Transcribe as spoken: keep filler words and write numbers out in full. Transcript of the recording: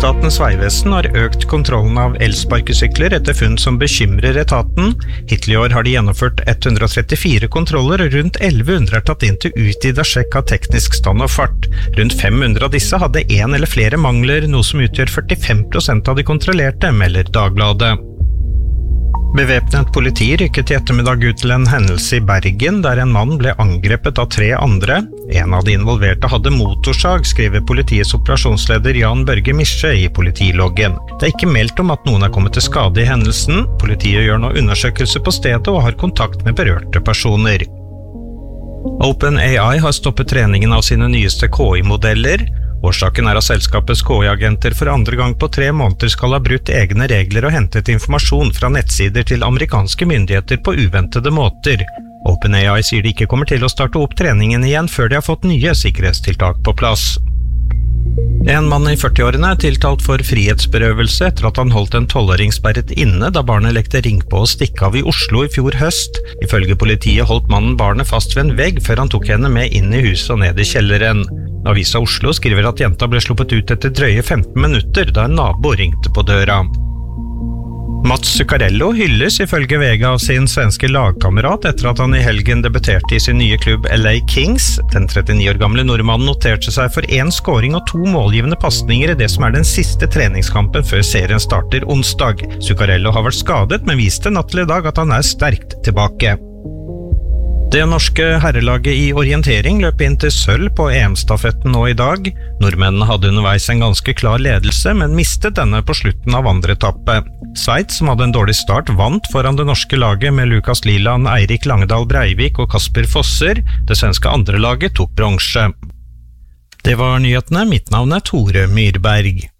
Statens vegvesen har økt kontrollen av elsparkesykler etter funn som bekymrer etaten. Hittil i år har de gjennomført ett hundre og trettifire kontroller, og rundt elleve hundre er tatt inn til utvidet sjekk av teknisk stand og fart. Rundt fem hundre av disse hadde en eller flere mangler, noe som utgjør førtifem prosent av de kontrollerte, melder Dagbladet. Bevæpnet politi rykket i ettermiddag ut til en hendelse i Bergen, der en mann ble angrepet av tre andre. En av de involverte hadde motorsag, skriver politiets operasjonsleder Jan Børge Mische i politiloggen. Det er ikke meldt om at noen er kommet til skade i hendelsen. Politiet gjør nå undersøkelse på stedet og har kontakt med berørte personer. OpenAI har stoppet treningen av sine nyeste K I-modeller. Årsaken er at selskapets K I-agenter for andre gang på tre måneder skal ha brutt egne regler og hentet informasjon fra nettsider til amerikanske myndigheter på uventede måter. OpenAI sier de ikke kommer til å starte opp treningen igjen før de har fått nye sikkerhetstiltak på plass. En mann i førtiårene er tiltalt for frihetsberøvelse etter at han holdt en tolvåring sperret inne da barnet lekte ring på å stikke av i Oslo i fjor høst. Ifølge politiet holdt mannen barnet fast ved en vegg før han tok henne med inn i huset og ned i kjelleren. Avisa Oslo skriver at jenta ble sluppet ut etter drøye femten minutter da en nabo ringte på døra. Mats Zuccarello hylles ifølge V G av sin svenske lagkamerat etter at han i helgen debuterte i sin nye klubb L A Kings. Den trettini år gamle nordmannen noterte seg for en scoring og to målgivende pasninger i det som er den siste treningskampen før serien starter onsdag. Zuccarello har vært skadet, men viste natt til i dag at han er sterkt tilbake. Det norske herrelaget i orientering løp inn til sølv på E M-stafetten nå i dag. Nordmennene hadde underveis en ganske klar ledelse, men mistet denne på slutten av andre etappe. Sveits, som hadde en dårlig start, vant foran det norske laget med Lukas Liland, Eirik Langedal Breivik og Kasper Fosser. Det svenske andre laget tok bronse. Det var nyhetene. Mitt navn er Tore Myrberg.